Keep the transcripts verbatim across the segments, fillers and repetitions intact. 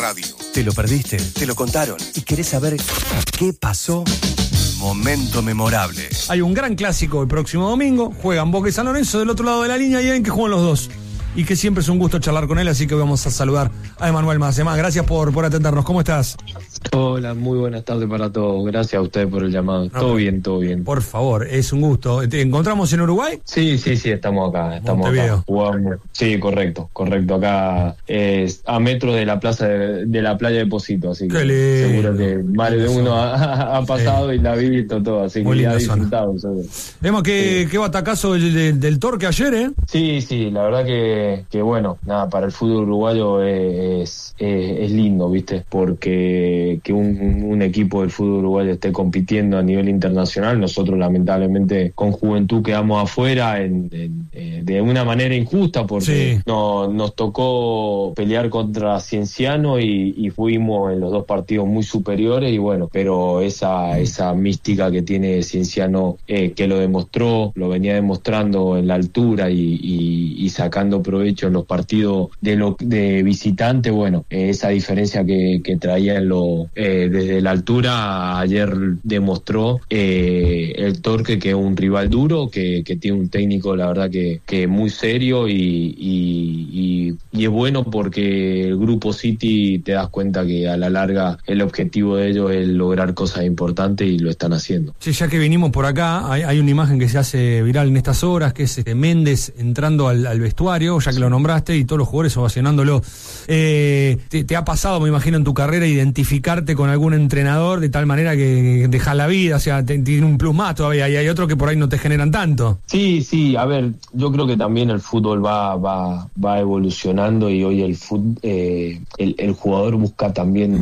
Radio. ¿Te lo perdiste? ¿Te lo contaron? ¿Y querés saber qué pasó? Momento memorable. Hay un gran clásico el próximo domingo. Juegan Boca y San Lorenzo del otro lado de la línea y hay que juegan los dos. Y que siempre es un gusto charlar con él, así que vamos a saludar a Emanuel Macema. Gracias por, por atendernos. ¿Cómo estás? Hola, muy buenas tardes para todos. Gracias a ustedes por el llamado. No, todo bien, todo bien. Por favor, es un gusto. ¿Te encontramos en Uruguay? Sí, sí, sí, estamos acá. Estamos acá. Jugamos. Sí, correcto, correcto. Acá es a metros de la plaza de, de la playa de Posito, así que seguro que más de uno ha, ha pasado sí. Y la ha visto todo, así muy que ha disfrutado. Vemos que, sí. Qué batacazo del, del, del Torque ayer, ¿eh? Sí, sí, la verdad que que bueno, nada, para el fútbol uruguayo es, es, es lindo, ¿viste? Porque que un, un equipo del fútbol uruguayo esté compitiendo a nivel internacional, nosotros lamentablemente con Juventud quedamos afuera en, en, en, de una manera injusta porque sí. no, nos tocó pelear contra Cienciano y, y fuimos en los dos partidos muy superiores y bueno, pero esa, esa mística que tiene Cienciano, eh, que lo demostró, lo venía demostrando en la altura y, y, y sacando provecho en los partidos de lo de visitante, bueno, eh, esa diferencia que, que traía en lo, eh, desde la altura ayer demostró eh, el Torque, que es un rival duro, que, que tiene un técnico la verdad que, que muy serio y, y, y, y es bueno porque el grupo City te das cuenta que a la larga el objetivo de ellos es lograr cosas importantes y lo están haciendo. Sí, ya que vinimos por acá, hay, hay una imagen que se hace viral en estas horas, que es este, Méndez entrando al, al vestuario, ya que lo nombraste, y todos los jugadores ovacionándolo. Eh, te, te ha pasado, me imagino, en tu carrera identificarte con algún entrenador de tal manera que deja la vida, o sea, te, tiene un plus más todavía, y hay otros que por ahí no te generan tanto. Sí, sí, a ver, yo creo que también el fútbol va va va evolucionando y hoy el fútbol, eh, el, el jugador busca también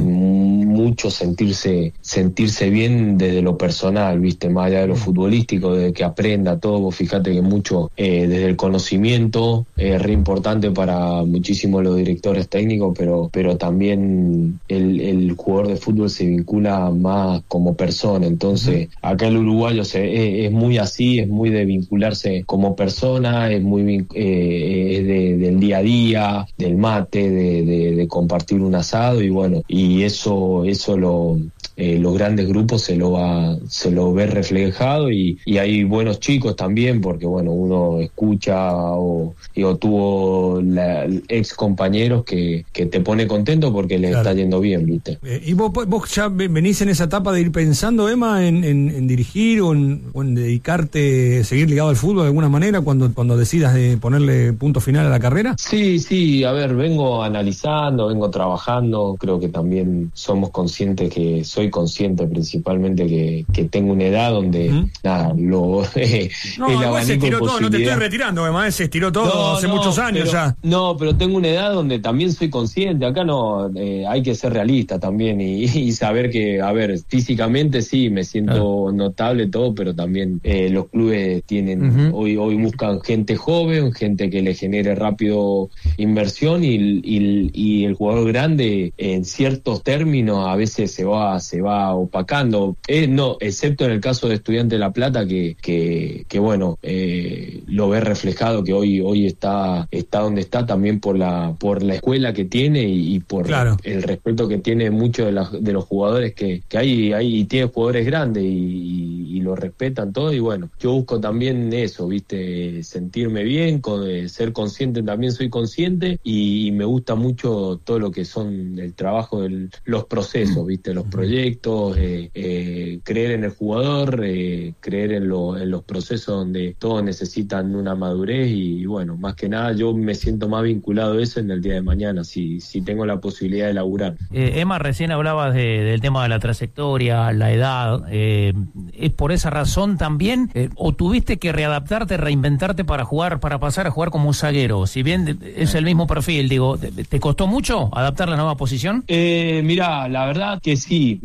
mucho sentirse sentirse bien desde lo personal, viste, más allá de lo futbolístico, de que aprenda todo. Vos fíjate que mucho eh, desde el conocimiento es eh, re importante para muchísimos los directores técnicos, pero pero también el, el jugador de fútbol se vincula más como persona. Entonces uh-huh. acá el uruguayo se, es, es muy así, es muy de vincularse como persona, es muy eh, es de, del día a día, del mate, de, de, de compartir un asado, y bueno, y eso eso lo Eh, los grandes grupos se lo va se lo ve reflejado, y, y hay buenos chicos también, porque bueno, uno escucha o, y, o tuvo la, ex compañeros que, que te pone contento porque les claro. está yendo bien, ¿viste? Eh, ¿Y vos, vos ya venís en esa etapa de ir pensando, Emma, en, en, en dirigir o en, o en dedicarte, seguir ligado al fútbol de alguna manera cuando, cuando decidas de ponerle punto final a la carrera? Sí, sí, a ver, vengo analizando, vengo trabajando, creo que también somos conscientes que soy consciente principalmente que, que tengo una edad donde ¿Mm? nada, lo eh, no, el abanico se estiró todo, no te estoy retirando, además se estiró todo no, hace no, muchos años pero, ya. No, pero tengo una edad donde también soy consciente, acá no, eh, hay que ser realista también y, y saber que, a ver, físicamente sí, me siento ah. notable todo, pero también eh, los clubes tienen, uh-huh. hoy hoy buscan gente joven, gente que le genere rápido inversión, y, y, y el jugador grande en ciertos términos a veces se va, se va opacando, eh, no, excepto en el caso de Estudiante de La Plata, que, que, que bueno, eh, lo ve reflejado, que hoy, hoy está, está donde está también por la, por la escuela que tiene y, y por claro. el respeto que tiene muchos de, la, de los jugadores que, que hay, hay, y tiene jugadores grandes y, y, y lo respetan todo, y bueno, yo busco también eso, viste, sentirme bien, con, eh, ser consciente, también soy consciente, y, y me gusta mucho todo lo que son el trabajo de los procesos, viste, los proyectos, eh, eh, creer en el jugador, eh, creer en, lo, en los procesos donde todos necesitan una madurez, y, y bueno, más que nada yo me siento más vinculado a eso en el día de mañana, si, si tengo la posibilidad de laburar. Eh, Emma, recién hablabas de, del tema de la trayectoria, la edad, eh, ¿es por esa razón también? Eh, ¿O tuviste que readaptarte, reinventarte para jugar, para pasar a jugar como un zaguero? Si bien es el mismo perfil, digo, ¿te, te costó mucho adaptar la nueva posición? Eh, mirá, la verdad que sí,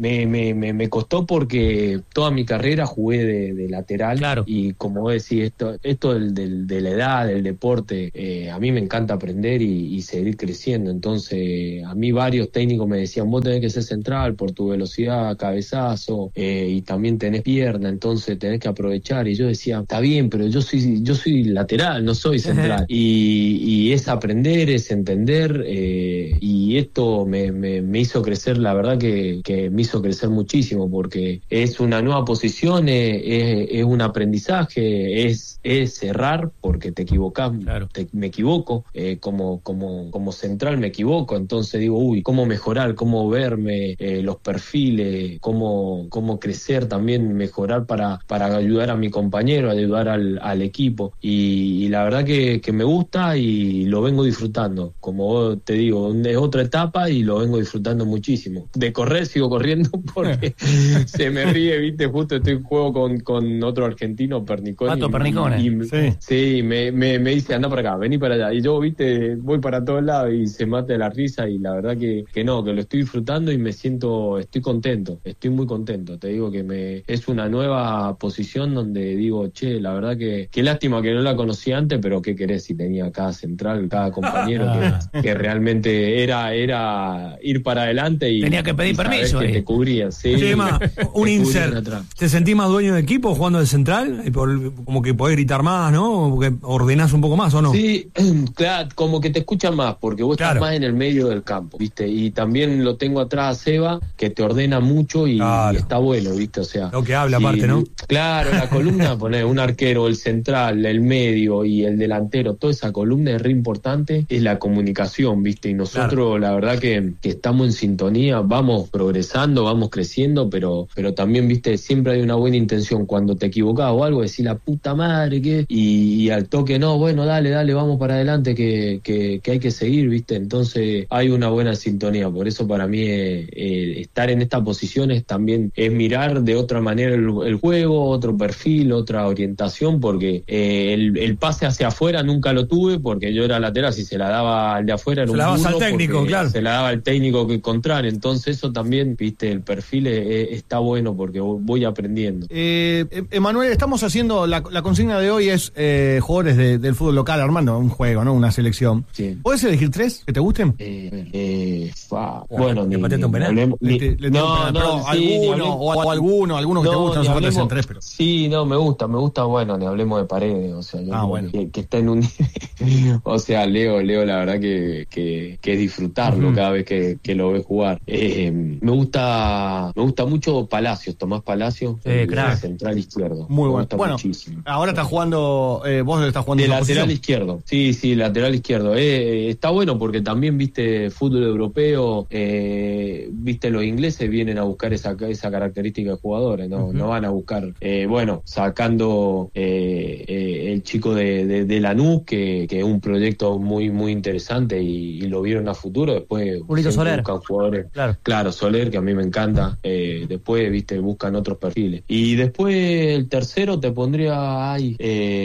me, me, me, me costó porque toda mi carrera jugué de, de lateral. Claro. Y como vos decís, esto, esto del, del, de la edad, del deporte, eh, a mí me encanta aprender y, y seguir creciendo. Entonces, a mí varios técnicos me decían, vos tenés que ser central por tu velocidad, cabezazo, eh, y también tenés pierna, entonces tenés que aprovechar. Y yo decía, está bien, pero yo soy, yo soy lateral, no soy central. y, y es aprender, es entender, eh, y esto me, me, me hizo crecer, la verdad que, que me hizo crecer muchísimo, porque es una nueva posición, es, es, es un aprendizaje, es, es errar, porque te equivocás, claro. te, me equivoco, eh, como, como, como central me equivoco, entonces digo, uy, cómo mejorar, cómo verme, eh, los perfiles, cómo, cómo crecer también, mejorar para, para ayudar a mi compañero, ayudar al, al equipo, y, y la verdad que, que me gusta y lo vengo disfrutando, como te digo, es otra etapa y lo vengo disfrutando muchísimo. De correr sigo corriendo porque se me ríe, viste, justo estoy en juego con, con otro argentino, Pernicone. Pato Pernicone. Y, y, sí, sí me, me, me dice, anda para acá, vení para allá, y yo, viste, voy para todos lados y se mata de la risa, y la verdad que, que no, que lo estoy disfrutando y me siento, estoy contento, estoy muy contento, te digo que me es una nueva posición donde digo, che, la verdad que qué lástima que no la conocí antes, pero qué querés si tenía cada central, cada compañero que, que realmente era era ir para adelante y tenía que pedir y permiso que ahí. te cubría, sí. Chema, un Te insert. cubrían atrás. ¿Te sentís más dueño de equipo jugando de central? Y por- como que podés gritar más, ¿no? Porque ordenás un poco más, ¿o no? Sí, claro, como que te escuchan más, porque vos Claro. estás más en el medio del campo, ¿viste? Y también lo tengo atrás a Seba, que te ordena mucho y, Claro. y está bueno, ¿viste? O sea, Lo que habla aparte, ¿no? Claro, la columna, poner un arquero, el central, el medio y el delantero, toda esa columna es re importante, es la comunicación, ¿viste? Y nosotros, la verdad que, que estamos en sintonía, vamos progresando, vamos creciendo, pero pero también, ¿viste? Siempre hay una buena intención. Cuando te equivocás o algo, decís la puta madre, ¿qué? Y, y al toque, no, bueno, dale, dale, vamos para adelante, que, que, que hay que seguir, ¿viste? Entonces hay una buena sintonía. Por eso para mí eh, eh, estar en estas posiciones también es mirar de otra manera el, el juego, otro perfil, otra orientación, porque eh, el, el pase hacia afuera nunca lo tuve, porque yo era lateral, si se la daba al de afuera era Se un la dabas al burro, técnico, porque claro. se la daba al técnico que contrario. Entonces eso también, ¿viste? El perfil es- es- está bueno porque voy aprendiendo. Eh, eh, Emanuel, estamos haciendo, la, la consigna de hoy es eh, jugadores de- del fútbol local, armando un juego, ¿no? Una selección. Sí. ¿Puedes elegir tres que te gusten? Eh, eh, fa, Bueno, bueno, ¿le ni, pateaste un ni penal? hablemos- Le- ni- le- le- no, pero no, sí, ni alguno, hablemos- o, o alguno, alguno que te guste, no ni hace falta que sean hablemos- tres, pero. Sí, no, me gusta, me gusta, bueno, ni hablemos de Paredes, o sea, yo Ah, creo bueno. que, que está en un o sea, Leo, Leo, la verdad que, que, que es disfrutarlo Ujú. cada vez que, que lo ves jugar. Eh, me gusta, me gusta mucho Palacios, Tomás Palacios, Sí, el crack. central izquierdo. Muy me bueno. gusta Bueno, muchísimo. ahora estás jugando, eh, vos estás jugando De en esa lateral posición. izquierdo, sí, sí, lateral izquierdo. Eh, está bueno porque también, viste, fútbol europeo, eh, viste, los ingleses vienen a buscar esa, esa característica de jugadores, no, Ujú. no van a buscar, eh, bueno, sacando eh, eh, el chico de, de, de Lanús, que, que es un proyecto muy, muy interesante y, y lo vieron a futuro, después Julito siempre Soler. buscan jugadores. Claro. Claro, Soler, que a mí me encanta. Eh, después, viste, buscan otros perfiles. Y después el tercero te pondría, ay,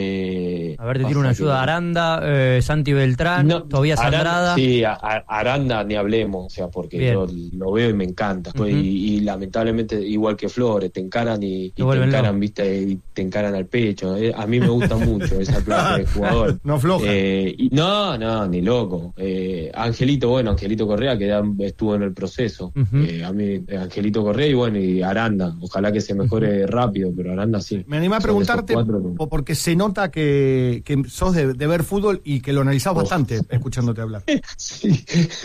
eh, A ver, te tiro una ayuda. que- Aranda, eh, Santi Beltrán, no, Tobías Aranda- Andrada. Sí, a- a- Aranda ni hablemos, o sea, porque Bien. yo lo veo y me encanta. Pues, Ujú. y, y lamentablemente, igual que Flores, te encaran y, y te vuelven encaran, loco. viste, y te encaran al pecho. Eh, a mí me gusta mucho esa clase de jugador. No afloja. Eh, y- no, no, ni loco. Eh, Angelito, bueno, Angelito Correa, que ya estuvo en el proceso. Ujú. Eh, a mí, Angelito Correa y bueno, y Aranda. Ojalá que se mejore rápido, pero Aranda sí. Me animé a Son preguntarte, esos cuatro que- po- porque se nota que, que sos de, de ver fútbol y que lo analizás Oh. bastante escuchándote hablar. Sí,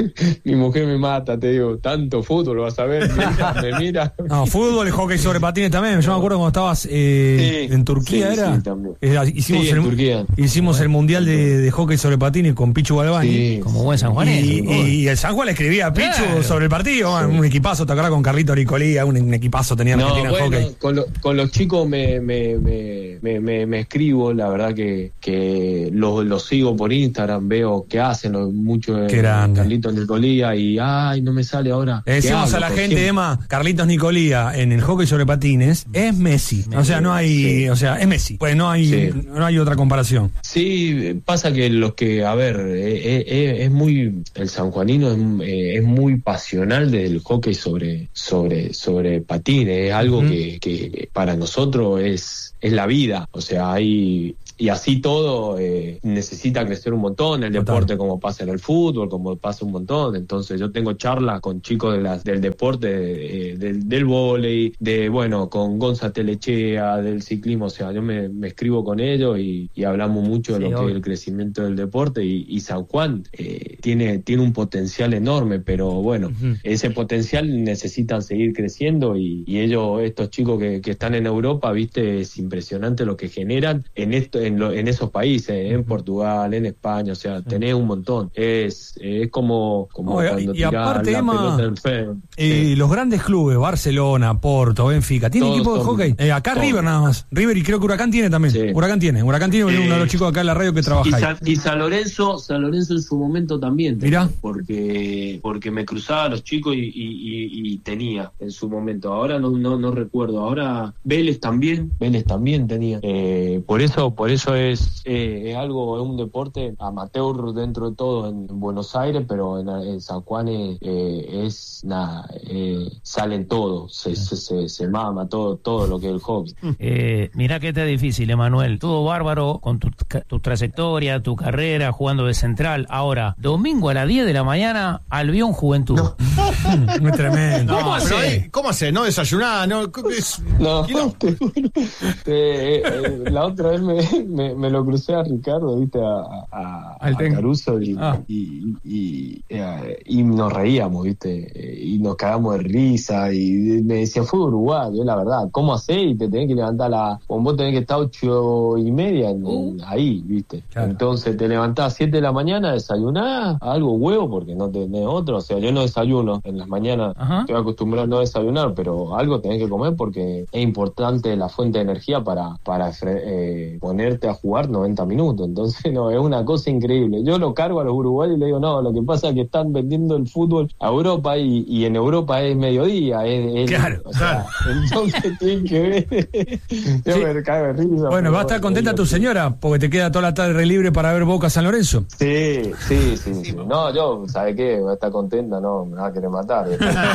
mi mujer me mata, te digo, tanto fútbol vas a ver, me mira, me mira. No, fútbol y hockey sobre patines también. Yo me acuerdo cuando estabas eh, Sí, en Turquía, sí, ¿era? sí, también. Era- hicimos Sí, en el, Turquía. hicimos el mundial de, de hockey sobre patines con Pichu Galvani. Sí. Como buen San Y, Juanés. y el San Juan le escribía a Pichu Claro. sobre el partido, man, un equipazo, te acordás con Carlito Nicolía, un, un equipazo tenía No, Argentina en bueno, hockey. con, lo- con los chicos me, me, me, me, me- me escribo, la verdad que, que los, los sigo por Instagram, veo que hacen lo- mucho de Qué grande. Carlitos Nicolía y ay, no me sale ahora. Le decimos ¿Qué a la hablo? gente, Porque- Emma, Carlitos Nicolía en el hockey sobre patines es Messi. O sea, no hay, Sí. o sea, es Messi. Pues no hay, Sí. no hay otra comparación. Sí, pasa que los que, a ver, eh, eh, eh, es muy, el sanjuanino es, eh, es muy pasional del hockey sobre, sobre, sobre, sobre patines, es algo uh-huh. que, que para nosotros es, es la vida, o sea, hay... Y así todo eh, necesita crecer un montón el Total. deporte, como pasa en el fútbol, como pasa un montón. Entonces yo tengo charlas con chicos de las, del deporte, eh, del, del vóley, de bueno, con Gonza Telechea, del ciclismo. O sea, yo me, me escribo con ellos y, y hablamos mucho de sí, lo obvio. que es el crecimiento del deporte. Y, y San Juan eh, tiene, tiene un potencial enorme, pero bueno, uh-huh. ese potencial necesitan seguir creciendo y, y ellos, estos chicos que, que están en Europa, viste, es impresionante lo que generan en esto. En, lo, en esos países, en Portugal, en España, o sea, tenés un montón. Es, es como, como Oye, cuando y tirás aparte, la Emma, pelota en fe. Y sí. los grandes clubes, Barcelona, Porto, Benfica, ¿tiene Todos equipo de son, hockey? Eh, acá River nada más. River y creo que Huracán tiene también. Sí. Huracán tiene. Huracán tiene eh, uno de los chicos acá en la radio que trabaja y ahí. Sa- y San Lorenzo, San Lorenzo en su momento también. Mirá. Porque, porque me cruzaba a los chicos y, y, y, y tenía en su momento. Ahora no, no, no recuerdo. Ahora Vélez también, Vélez también tenía. Eh, por eso, por eso es... Eh, es algo, es un deporte amateur dentro de todo en, en Buenos Aires, pero en, en San Juan es, eh, es nada, eh, salen todos, se, se, se, se mama todo, todo lo que es el hockey. Eh, mirá que está difícil, Emanuel, todo bárbaro con tu, tu trayectoria, tu carrera, jugando de central. Ahora, domingo a las diez de la mañana, Albión Juventud. No. Muy tremendo. No, ¿Cómo hace? ¿Cómo hace? ¿No desayunar? ¿No? Es... No, no? Te, te, eh, la otra vez me, me, me lo crucé a Ricardo, viste, a, a, a Caruso y, ah. y, y, y, y nos reíamos, viste, y nos cagamos de risa y me decía, fue Uruguay, yo la verdad, ¿cómo hacés? Y te tenés que levantar a la, con vos tenés que estar ocho y media en, en, ahí, viste. Claro. Entonces te levantás a siete de la mañana, desayunás algo huevo porque no tenés otro, o sea, yo no desayuno en las mañanas, Ajá. estoy acostumbrado a no desayunar, pero algo tenés que comer porque es importante la fuente de energía para, para eh, ponerte a jugar noventa minutos. Entonces, no, es una cosa increíble. Yo lo cargo a los uruguayos y le digo, no, lo que pasa es que están vendiendo el fútbol a Europa y, y en Europa es mediodía. Es, es, claro, o sea, claro. Entonces tienen que ver. Yo sí. me cago de risa. Bueno, va a estar contenta tu señora porque te queda toda la tarde libre para ver Boca San Lorenzo. Sí, sí, sí. sí. No, yo, ¿sabe qué? Va a estar contenta, no, me va a querer matar.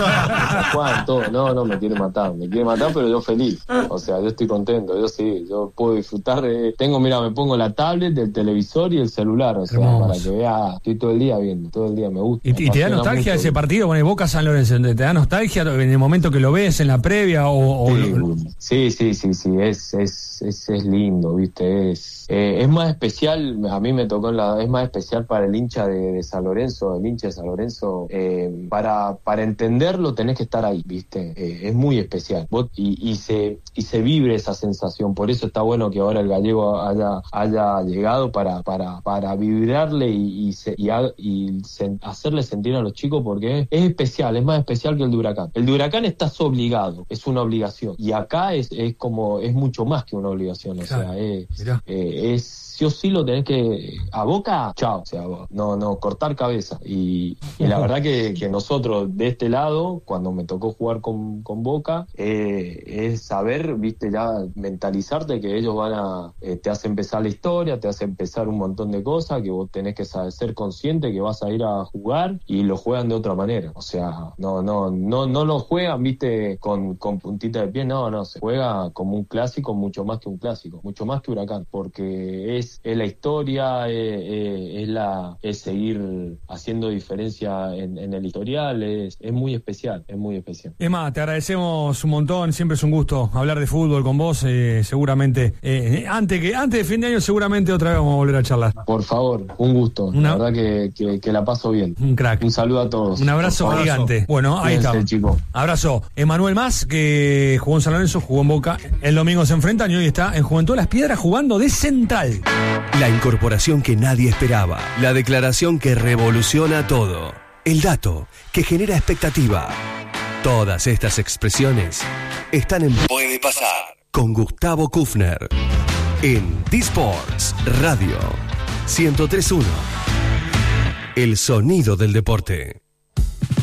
Juan, todo, no, no me quiere matar. Me quiere matar, pero yo feliz. O sea, yo estoy contento. Yo sí, yo puedo disfrutar. De... Tengo, mira, me pongo la tablet, el televisor y el celular, o sea, Hermoso. Para que vea, estoy todo el día viendo, todo el día me gusta. ¿Y, me y te da nostalgia ese partido con el Boca San Lorenzo? ¿Te da nostalgia en el momento que lo ves, en la previa? o, o sí, lo... sí, sí, sí, sí, es, es, es, es lindo, viste, es, eh, es más especial, a mí me tocó en la, es más especial para el hincha de, de San Lorenzo, el hincha de San Lorenzo, eh, para, para entenderlo tenés que estar ahí, viste, eh, es muy especial, Vos, y, y se, y se vibre esa sensación, por eso está bueno que ahora el gallego haya, haya llegado para, para, para vibrarle y, y, se, y, ha, y se, hacerle sentir a los chicos, porque es, es especial, es más especial que el de Huracán. El de Huracán estás obligado, es una obligación, y acá es, es como, es mucho más que una obligación, o claro. sea, es, eh, es sí o sí lo tenés que, a Boca, chao, o sea, no, no, cortar cabeza, y, y la verdad que, que nosotros de este lado, cuando me tocó jugar con, con Boca, eh, es saber, viste, ya mentalizarte que ellos van a, eh, te hace empezar la historia, te hace empezar un montón de cosas, que vos tenés que saber, ser consciente que vas a ir a jugar, y lo juegan de otra manera, o sea, no, no, no, no lo juegan, viste, con, con puntita de pie, no, no, se juega como un clásico, mucho más que un clásico, mucho más que Huracán, porque es es la historia, es, es la es seguir haciendo diferencia en, en el historial, es, es muy especial, es muy especial. Emma, te agradecemos un montón, siempre es un gusto hablar de fútbol con vos, eh, seguramente, eh, antes que antes de fin de año seguramente otra vez vamos a volver a charlar. Por favor, un gusto, Una... la verdad que, que, que la paso bien. Un crack. Un saludo a todos. Un abrazo gigante. Bueno, ahí está. Abrazo. Emanuel Mas, que jugó en San Lorenzo, jugó en Boca, el domingo se enfrentan y hoy está en Juventud Las Piedras jugando de central. La incorporación que nadie esperaba. La declaración que revoluciona todo. El dato que genera expectativa. Todas estas expresiones están en Puede Pasar con Gustavo Kufner en D-Sports Radio ciento tres punto uno. El sonido del deporte.